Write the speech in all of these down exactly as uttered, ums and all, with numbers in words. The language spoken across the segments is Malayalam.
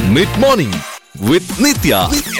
മിഡ് മോർണിംഗ് വിത്ത് നിത്യ.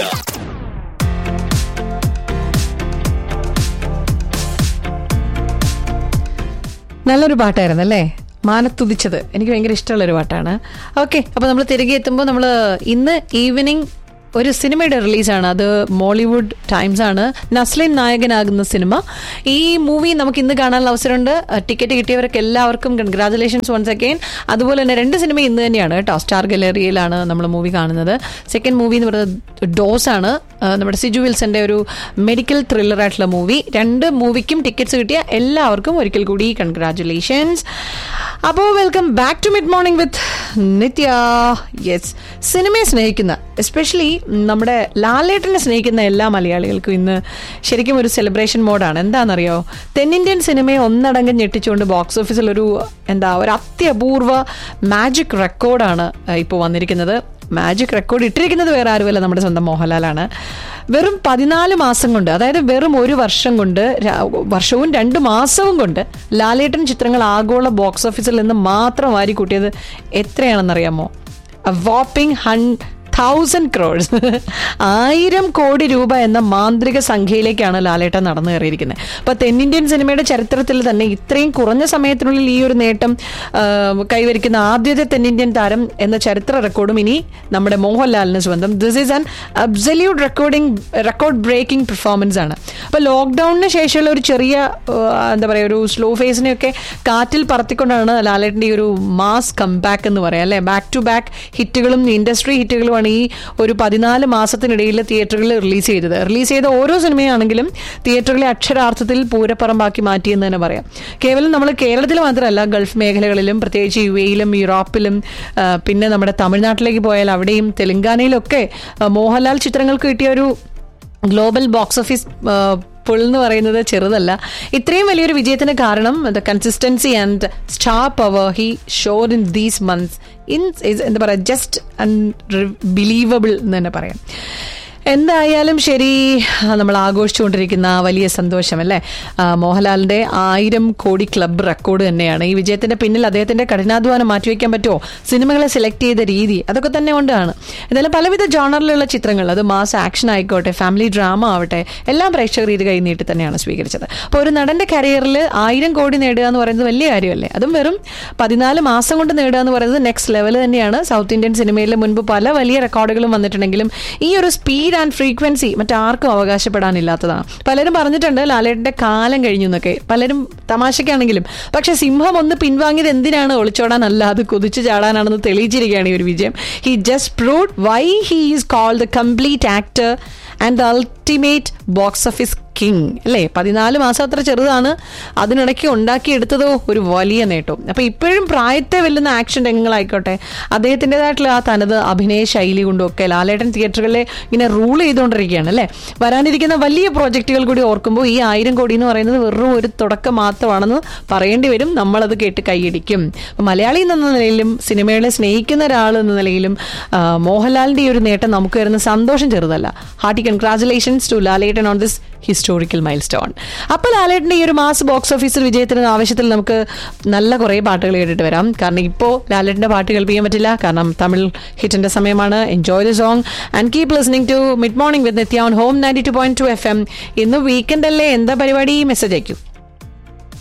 നല്ലൊരു പാട്ടായിരുന്നു അല്ലേ, മാനത്തുതിച്ചത്. എനിക്ക് ഭയങ്കര ഇഷ്ടമുള്ളൊരു പാട്ടാണ്. ഓക്കെ, അപ്പോൾ നമ്മൾ തിരികെ എത്തുമ്പോൾ നമ്മൾ ഇന്ന് ഈവനിങ് ഒരു സിനിമയുടെ റിലീസാണ്. അത് മോളിവുഡ് ടൈംസ് ആണ്, നസ്ലിൻ നായകനാകുന്ന സിനിമ. ഈ മൂവി നമുക്ക് ഇന്ന് കാണാനുള്ള അവസരമുണ്ട്. ടിക്കറ്റ് കിട്ടിയവർക്ക് എല്ലാവർക്കും കൺഗ്രാജുലേഷൻസ് വൺസ് അഗെയിൻ. അതുപോലെ തന്നെ രണ്ട് സിനിമ ഇന്ന് തന്നെയാണ് കേട്ടോ. സ്റ്റാർ ഗാലറിയിലാണ് നമ്മൾ മൂവി കാണുന്നത്. സെക്കൻഡ് മൂവി എന്ന് പറയുന്നത് ഡോസ് ആണ്, നമ്മുടെ സിജു വിൽസന്റെ ഒരു മെഡിക്കൽ ത്രില്ലർ ആയിട്ടുള്ള മൂവി. രണ്ട് മൂവിക്കും ടിക്കറ്റ്സ് കിട്ടിയ എല്ലാവർക്കും ഒരിക്കൽ കൂടി കൺഗ്രാജുലേഷൻസ്. അപ്പോൾ welcome back to mid morning with Nithya. Yes, സിനിമയെ സ്നേഹിക്കുന്ന, എസ്പെഷ്യലി നമ്മുടെ ലാലേട്ടനെ സ്നേഹിക്കുന്ന എല്ലാ മലയാളികൾക്കും ഇന്ന് ശരിക്കും ഒരു സെലിബ്രേഷൻ മോഡാണ്. എന്താണെന്നറിയോ, തെന്നിന്ത്യൻ സിനിമയെ ഒന്നടങ്കം ഞെട്ടിച്ചുകൊണ്ട് ബോക്സ് ഓഫീസിൽ ഒരു എന്താ ഒരു അത്യപൂർവ മാജിക് റെക്കോർഡാണ് ഇപ്പോൾ വന്നിരിക്കുന്നത്. മാജിക് റെക്കോർഡ് ഇട്ടിരിക്കുന്നത് വേറെ ആരുമല്ല, നമ്മുടെ സ്വന്തം മോഹൻലാലാണ്. വെറും പതിനാല് മാസം കൊണ്ട്, അതായത് വെറും ഒരു വർഷം കൊണ്ട്, വർഷവും രണ്ട് മാസവും കൊണ്ട് ലാലേട്ടൻ ചിത്രങ്ങൾ ആഗോള ബോക്സ് ഓഫീസിൽ നിന്ന് മാത്രം വാരി കൂട്ടിയത് എത്രയാണെന്നറിയാമോ? എ വോപ്പിംഗ് ഹൺ തൗസൻഡ് ക്രോഡ്സ് ആയിരം കോടി രൂപ എന്ന മാന്ത്രിക സംഖ്യയിലേക്കാണ് ലാലേട്ടൻ നടന്നു കയറിയിരിക്കുന്നത്. അപ്പോൾ തെന്നിന്ത്യൻ സിനിമയുടെ ചരിത്രത്തിൽ തന്നെ ഇത്രയും കുറഞ്ഞ സമയത്തിനുള്ളിൽ ഈ ഒരു നേട്ടം കൈവരിക്കുന്ന ആദ്യത്തെ തെന്നിന്ത്യൻ താരം എന്ന ചരിത്ര റെക്കോർഡും ഇനി നമ്മുടെ മോഹൻലാലിന് സ്വന്തം. This is an absolute recording record breaking performance ആണ്. അപ്പോൾ ലോക്ക്ഡൌണിന് ശേഷമുള്ള ഒരു ചെറിയ എന്താ പറയുക, ഒരു സ്ലോ ഫേസിനെയൊക്കെ കാറ്റിൽ പറത്തിക്കൊണ്ടാണ് ലാലേട്ടൻ്റെ ഈ ഒരു മാസ് കംബാക്ക് എന്ന് പറയാം അല്ലേ. ബാക്ക് ടു ബാക്ക് ഹിറ്റുകളും ഇൻഡസ്ട്രി ഹിറ്റുകളും ഈ ഒരു പതിനാല് മാസത്തിനിടയിൽ തിയേറ്ററുകളിൽ റിലീസ് ചെയ്തത്. റിലീസ് ചെയ്ത ഓരോ സിനിമയാണെങ്കിലും തിയേറ്ററുകളെ അക്ഷരാർത്ഥത്തിൽ പൂരപ്പറമ്പാക്കി മാറ്റിയെന്ന് തന്നെ പറയാം. കേവലം നമ്മൾ കേരളത്തിൽ മാത്രമല്ല, ഗൾഫ് മേഖലകളിലും പ്രത്യേകിച്ച് യു എയിലും യൂറോപ്പിലും പിന്നെ നമ്മുടെ തമിഴ്നാട്ടിലേക്ക് പോയാൽ അവിടെയും തെലങ്കാനയിലൊക്കെ മോഹൻലാൽ ചിത്രങ്ങൾക്ക് കിട്ടിയ ഒരു ഗ്ലോബൽ ബോക്സ് ഓഫീസ് പുൾ എന്ന് പറയുന്നത് ചെറുതല്ല. ഇത്രയും വലിയൊരു വിജയത്തിന് കാരണം the consistency and star power he showed in these months in എന്താ പറയുക, ജസ്റ്റ് അൺബിലീവബിൾ എന്ന് തന്നെ പറയാം. എന്തായാലും ശരി, നമ്മൾ ആഘോഷിച്ചുകൊണ്ടിരിക്കുന്ന വലിയ സന്തോഷം അല്ലേ, മോഹൻലാലിൻ്റെ ആയിരം കോടി ക്ലബ് റെക്കോർഡ് തന്നെയാണ്. ഈ വിജയത്തിൻ്റെ പിന്നിൽ അദ്ദേഹത്തിൻ്റെ കഠിനാധ്വാനം മാറ്റിവെക്കാൻ പറ്റുമോ? സിനിമകളെ സെലക്ട് ചെയ്ത രീതി, അതൊക്കെ തന്നെ കൊണ്ടാണ്. എന്തായാലും പലവിധ ജോണറിലുള്ള ചിത്രങ്ങൾ, അത് മാസ് ആക്ഷൻ ആയിക്കോട്ടെ, ഫാമിലി ഡ്രാമ ആവട്ടെ, എല്ലാം പ്രേക്ഷകർ ഇത് കൈ നീട്ടി തന്നെയാണ് സ്വീകരിച്ചത്. അപ്പോൾ ഒരു നടൻ്റെ കരിയറിൽ ആയിരം കോടി നേടുക എന്ന് പറയുന്നത് വലിയ കാര്യമല്ലേ. അതും വെറും പതിനാല് മാസം കൊണ്ട് നേടുക എന്ന് പറയുന്നത് നെക്സ്റ്റ് ലെവൽ തന്നെയാണ്. സൗത്ത് ഇന്ത്യൻ സിനിമയിൽ മുൻപ് പല വലിയ റെക്കോർഡുകളും വന്നിട്ടുണ്ടെങ്കിലും ഈ ഒരു സ്പീഡ് ആൻഡ് ഫ്രീക്വൻസി മറ്റാർക്കും അവകാശപ്പെടാനില്ലാത്തതാണ്. പലരും പറഞ്ഞിട്ടുണ്ട് ലാലേട്ടന്റെ കാലം കഴിഞ്ഞു എന്നൊക്കെ, പലരും തമാശക്കാണെങ്കിലും. പക്ഷെ സിംഹം ഒന്ന് പിൻവാങ്ങിയത് എന്തിനാണ്? ഒളിച്ചോടാനല്ല, അത് കുതിച്ചു ചാടാനാണെന്ന് തെളിയിച്ചിരിക്കുകയാണ് ഈ ഒരു വിജയം. He just proved why he is called the complete actor and the ultimate box office king അല്ലേ. പതിനാല് മാസം അത്ര ചെറുതാണ്, അതിനിടയ്ക്ക് ഉണ്ടാക്കിയെടുത്തതോ ഒരു വലിയ നേട്ടവും. അപ്പോൾ ഇപ്പോഴും പ്രായത്തെ വെല്ലുന്ന ആക്ഷൻ രംഗങ്ങളായിക്കോട്ടെ, അദ്ദേഹത്തിൻ്റെതായിട്ടുള്ള ആ തനത് അഭിനയ ശൈലി കൊണ്ടുമൊക്കെ ലാലേട്ടൻ തിയേറ്ററുകളിലെ ഇങ്ങനെ റൂൾ ചെയ്തുകൊണ്ടിരിക്കുകയാണ് അല്ലേ. വരാനിരിക്കുന്ന വലിയ പ്രോജക്റ്റുകൾ കൂടി ഓർക്കുമ്പോൾ ഈ ആയിരം കോടി എന്ന് പറയുന്നത് വെറും ഒരു തുടക്കം മാത്രമാണെന്ന് പറയേണ്ടി വരും. നമ്മളത് കേട്ട് കൈയടിക്കും. മലയാളി എന്ന നിലയിലും സിനിമകളെ സ്നേഹിക്കുന്ന ഒരാൾ എന്ന നിലയിലും മോഹൻലാലിൻ്റെ ഈ ഒരു നേട്ടം നമുക്ക് വരുന്ന സന്തോഷം ചെറുതല്ല. Hearty congratulations to Lalettan on this historical mile stone. അപ്പോൾ ലാലേട്ടൻ്റെ ഈ ഒരു മാസ് ബോക്സ് ഓഫീസിൽ വിജയത്തിന് ആവശ്യത്തിൽ നമുക്ക് നല്ല കുറേ പാട്ടുകൾ കേട്ടിട്ട് വരാം. കാരണം ഇപ്പോൾ ലാലേട്ടൻ്റെ പാട്ട് കേൾപ്പിക്കാൻ പറ്റില്ല, കാരണം തമിഴ് ഹിറ്റിൻ്റെ സമയമാണ്. Enjoy the song and keep listening to mid morning with Nithya on home ninety two point two F M. ഇന്ന് വീക്കെൻഡ് അല്ലേ, എന്താ പരിപാടി? മെസ്സേജ് അയക്കൂ.